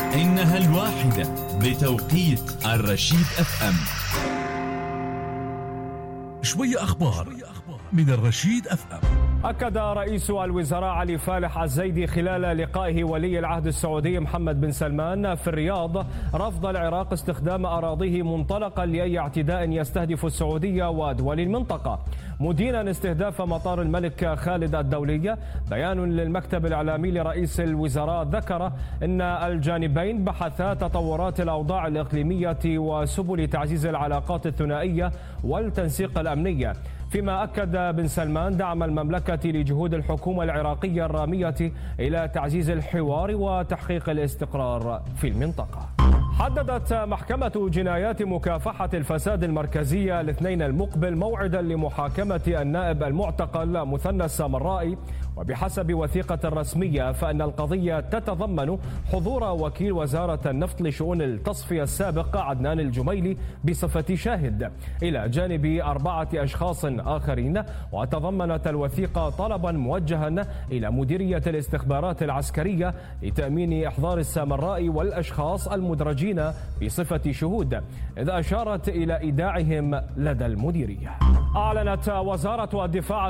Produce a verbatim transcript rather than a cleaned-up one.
إنها الواحدة بتوقيت الرشيد اف ام. شوية أخبار من الرشيد اف ام. أكد رئيس الوزراء علي فالح الزيدي خلال لقائه ولي العهد السعودي محمد بن سلمان في الرياض رفض العراق استخدام أراضيه منطلقا لأي اعتداء يستهدف السعودية ودول المنطقة، مدينا استهداف مطار الملك خالد الدولي. بيان للمكتب الإعلامي لرئيس الوزراء ذكر أن الجانبين بحثا تطورات الأوضاع الإقليمية وسبل تعزيز العلاقات الثنائية والتنسيق الأمنية، فيما أكد بن سلمان دعم المملكة لجهود الحكومة العراقية الرامية إلى تعزيز الحوار وتحقيق الاستقرار في المنطقة. حددت محكمة جنايات مكافحة الفساد المركزية الاثنين المقبل موعدا لمحاكمة النائب المعتقل مثنى السامرائي، وبحسب وثيقة رسمية فإن القضية تتضمن حضور وكيل وزارة النفط لشؤون التصفية السابق عدنان الجميلي بصفة شاهد إلى جانب أربعة أشخاص آخرين. وتضمنت الوثيقة طلبا موجها إلى مديرية الاستخبارات العسكرية لتأمين إحضار السامرائي والأشخاص المدرجين بصفة شهود، إذ أشارت إلى إيداعهم لدى المديرية. أعلنت وزارة الدفاع